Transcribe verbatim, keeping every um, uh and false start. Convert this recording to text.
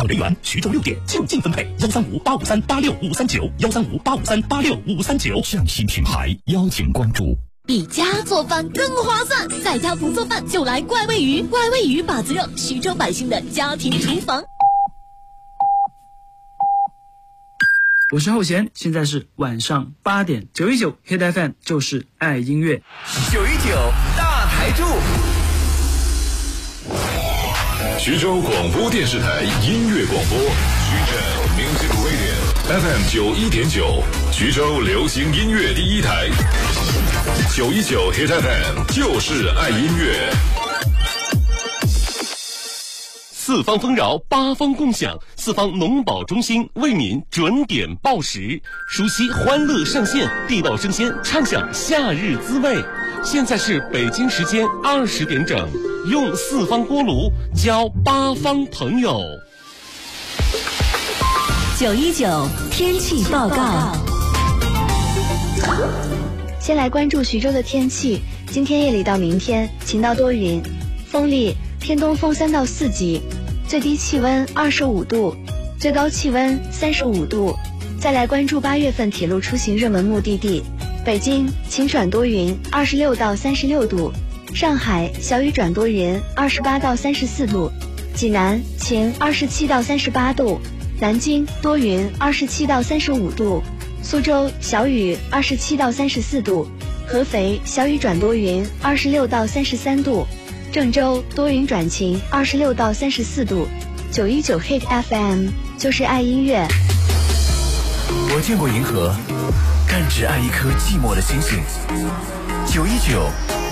岗人员，徐州六点就近分配，幺三五八五三八六五三九，幺三五八五三八六五三九。 匠心品牌邀请关注。 比家做饭更划算，在家不做饭就来怪味鱼，怪味鱼把子肉，徐州百姓的家庭厨房。 我是浩贤，现在是晚上八点，九一九 Hit F M 就是爱音乐， 九一九大台柱。 徐州广播电视台音乐广播，徐州 Music Radio F M 九一点九，徐州流行音乐第一台，九一九 Hit F M 就是爱音乐。 四方丰饶，八方共享，四方农保中心为您准点报时，熟悉欢乐上线，地道生鲜，畅享夏日滋味。现在是北京时间二十点整，用四方锅炉交八方朋友。 九一九天气报告。 先来关注徐州的天气，今天夜里到明天晴到多云，风力偏东风三到四级，最低气温二十五度，最高气温三十五度。再来关注八月份铁路出行热门目的地，北京晴转多云，二十六到三十六度；上海小雨转多云，二十八到三十四度；济南晴，二十七到三十八度；南京多云，二十七到三十五度；苏州小雨，二十七到三十四度；合肥小雨转多云，二十六到三十三度；郑州多云转晴，二十六到三十四度。九一九 Hit F M 就是爱音乐。 我见过银河，但只爱一颗寂寞的星星。九一九